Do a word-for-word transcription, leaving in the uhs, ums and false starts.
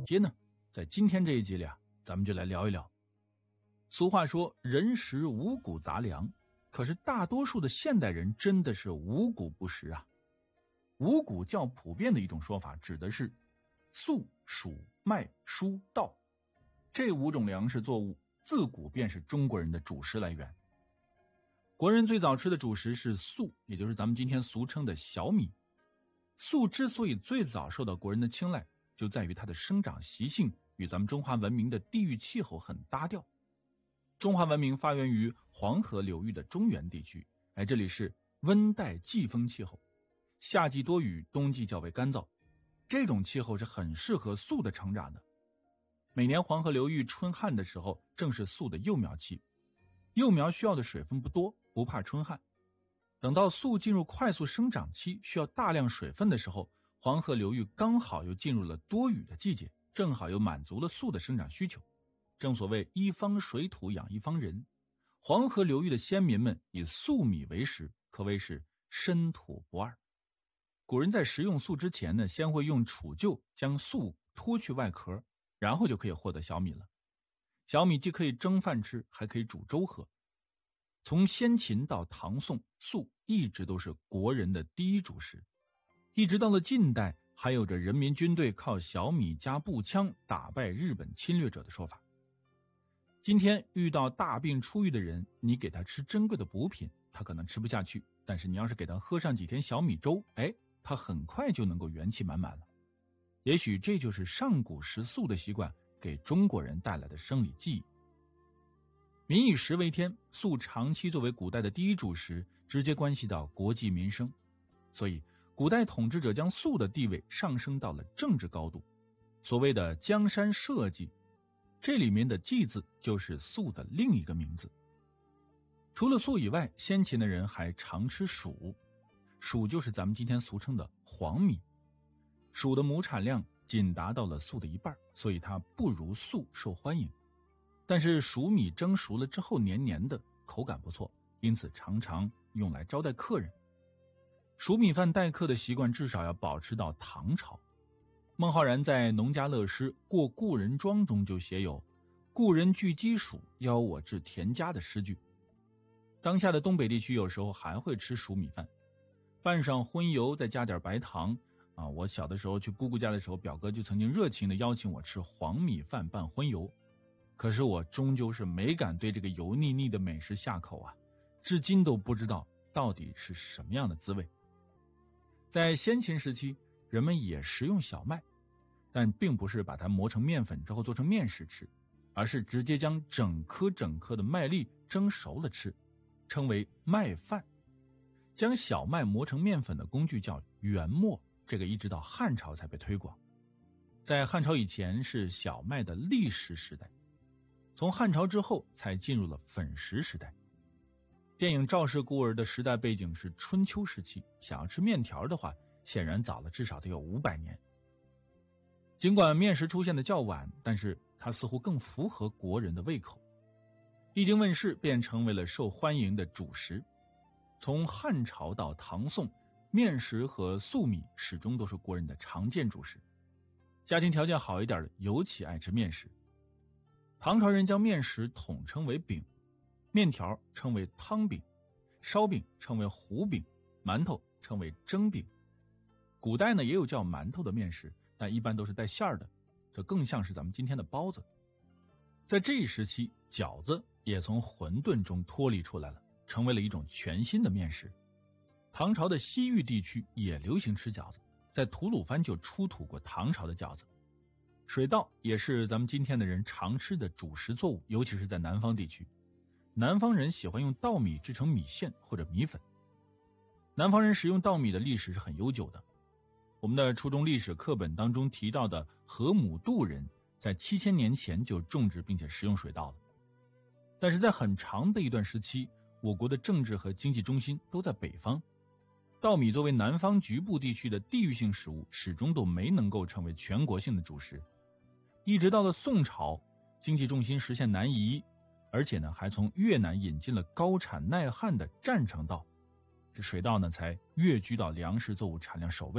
接呢，在今天这一集里啊，咱们就来聊一聊。俗话说人食五谷杂粮，可是大多数的现代人真的是五谷不食啊。五谷较普遍的一种说法指的是粟、黍、麦、黍、稻这五种粮食作物，自古便是中国人的主食来源。国人最早吃的主食是粟，也就是咱们今天俗称的小米。粟之所以最早受到国人的青睐，就在于它的生长习性与咱们中华文明的地域气候很搭调。中华文明发源于黄河流域的中原地区，哎，这里是温带季风气候，夏季多雨，冬季较为干燥，这种气候是很适合粟的成长的。每年黄河流域春旱的时候，正是粟的幼苗期，幼苗需要的水分不多，不怕春旱。等到粟进入快速生长期，需要大量水分的时候，黄河流域刚好又进入了多雨的季节，正好又满足了粟的生长需求。正所谓一方水土养一方人，黄河流域的先民们以粟米为食，可谓是深土不二。古人在食用粟之前呢，先会用杵臼将粟脱去外壳，然后就可以获得小米了。小米既可以蒸饭吃，还可以煮粥喝。从先秦到唐宋，粟一直都是国人的第一主食，一直到了近代，还有着人民军队靠小米加步枪打败日本侵略者的说法。今天遇到大病初愈的人，你给他吃珍贵的补品，他可能吃不下去，但是你要是给他喝上几天小米粥，哎，他很快就能够元气满满了。也许这就是上古食粟的习惯给中国人带来的生理记忆。民以食为天，粟长期作为古代的第一主食，直接关系到国计民生，所以古代统治者将粟的地位上升到了政治高度。所谓的江山社稷，这里面的稷字就是粟的另一个名字。除了粟以外，先秦的人还常吃黍，黍就是咱们今天俗称的黄米。黍的亩产量仅达到了粟的一半，所以它不如粟受欢迎。但是黍米蒸熟了之后黏黏的，口感不错，因此常常用来招待客人。黍米饭待客的习惯至少要保持到唐朝。孟浩然在《农家乐诗·过故人庄》中就写有故人具鸡黍，邀我至田家的诗句。当下的东北地区有时候还会吃黍米饭，拌上荤油，再加点白糖啊。我小的时候去姑姑家的时候，表哥就曾经热情的邀请我吃黄米饭拌荤油，可是我终究是没敢对这个油腻腻的美食下口啊，至今都不知道到底是什么样的滋味。在先秦时期，人们也食用小麦，但并不是把它磨成面粉之后做成面食吃，而是直接将整颗整颗的麦粒蒸熟了吃，称为麦饭。将小麦磨成面粉的工具叫圆磨，这个一直到汉朝才被推广。在汉朝以前是小麦的粝食时代，从汉朝之后才进入了粉食时代。电影《赵氏孤儿》的时代背景是春秋时期，想要吃面条的话，显然早了至少得有五百年。尽管面食出现的较晚，但是它似乎更符合国人的胃口，一经问世便成为了受欢迎的主食。从汉朝到唐宋，面食和粟米始终都是国人的常见主食，家庭条件好一点的尤其爱吃面食。唐朝人将面食统称为饼，面条称为汤饼，烧饼称为糊饼，馒头称为蒸饼。古代呢也有叫馒头的面食，但一般都是带馅儿的，这更像是咱们今天的包子。在这一时期，饺子也从馄饨中脱离出来了，成为了一种全新的面食。唐朝的西域地区也流行吃饺子，在吐鲁番就出土过唐朝的饺子。水稻也是咱们今天的人常吃的主食作物，尤其是在南方地区。南方人喜欢用稻米制成米线或者米粉。南方人食用稻米的历史是很悠久的。我们的初中历史课本当中提到的河姆渡人，在七千年前就种植并且食用水稻了。但是在很长的一段时期，我国的政治和经济中心都在北方，稻米作为南方局部地区的地域性食物，始终都没能够成为全国性的主食。一直到了宋朝，经济重心实现南移，而且呢还从越南引进了高产耐旱的占城稻，这水稻呢才跃居到粮食作物产量首位。